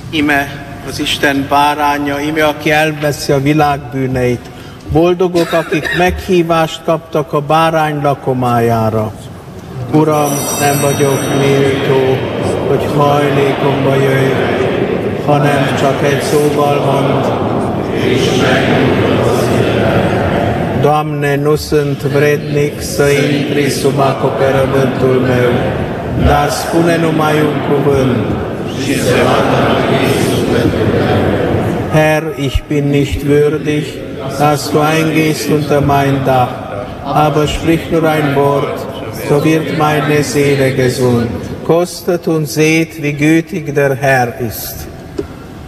Ime az Isten báránya, ime aki elveszi a világ bűneit. Boldogok, akik meghívást kaptak a bárány lakomájára. Uram, nem vagyok méltó, hogy hajlékomba jöjj, hanem csak egy szóval mondd, és megnyugod az életem. Doamne, nu sunt vrednic să intri sub acoperământul meu, dar spune numai un cuvânt, și se va tămări sufletul meu. Herr, ich bin nicht würdig, dass du eingehst unter mein Dach, aber sprich nur ein Wort, so wird meine Seele gesund. Kostet und seht, wie gütig der Herr ist.